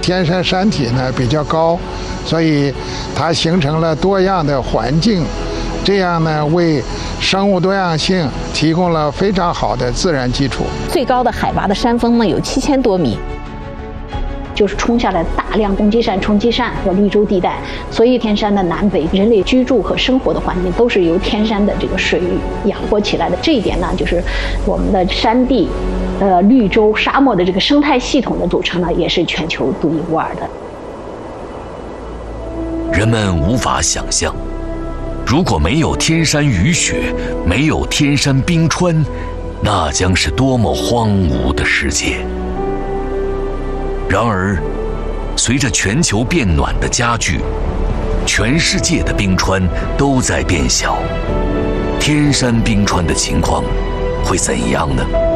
天山山体呢比较高，所以它形成了多样的环境，这样呢为生物多样性提供了非常好的自然基础。 最高的海拔的山峰呢有7000多米。 就是冲下来大量公鸡鳝、冲鸡鳝和绿洲地带，所以天山的南北人类居住和生活的环境都是由天山的这个水域养活起来的。这一点呢，就是我们的山地、绿洲、沙漠的这个生态系统的组成呢，也是全球独一无二的。 人们无法想象，如果没有天山雨雪，没有天山冰川，那将是多么荒芜的世界。然而，随着全球变暖的加剧，全世界的冰川都在变小。天山冰川的情况会怎样呢？